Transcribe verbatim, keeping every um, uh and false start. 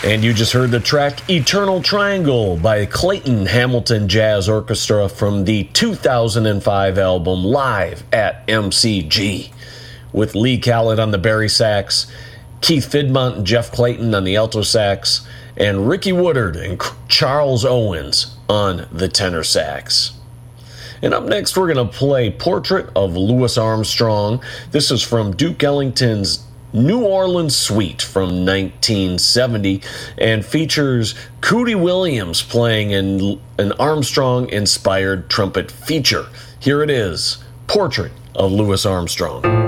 And you just heard the track Eternal Triangle by Clayton Hamilton Jazz Orchestra from the two thousand five album Live at M C G, with Lee Khaled on the bari sax, Keith Fidmont and Jeff Clayton on the alto sax, and Ricky Woodard and Charles Owens on the tenor sax. And up next, we're going to play Portrait of Louis Armstrong. This is from Duke Ellington's New Orleans Suite from nineteen seventy and features Cootie Williams playing an, an Armstrong-inspired trumpet feature. Here it is, Portrait of Louis Armstrong.